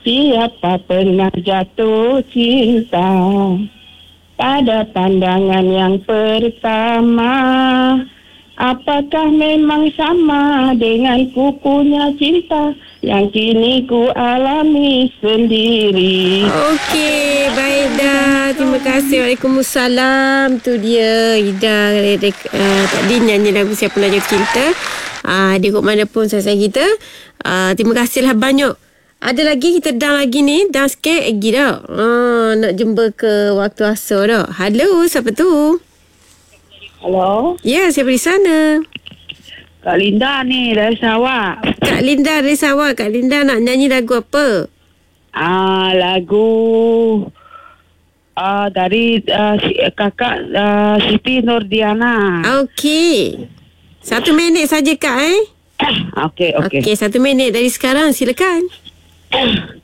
Siapa pernah jatuh cinta pada pandangan yang pertama? Apakah memang sama dengan kukunya cinta yang kini ku alami sendiri? Okey, baik dah. Terima kasih. Waalaikumsalam. Tu dia Ida tadi nyanyi lagu Siapa Pernah Jatuh Cinta. Di kod mana pun saya kita. Terima kasihlah banyak. Ada lagi kita down lagi ni. Down sikit lagi dah. Nak jumpa ke waktu asar dah. Halo, siapa tu? Halo, Ya, siapa di sana? Kak Linda ni dari Sarawak. Kak Linda dari Sarawak. Kak Linda nak nyanyi lagu apa? Lagu dari kakak Siti Nurdiana. Okey. 1 minit saja Kak Okey. Okey, 1 minit dari sekarang. Silakan.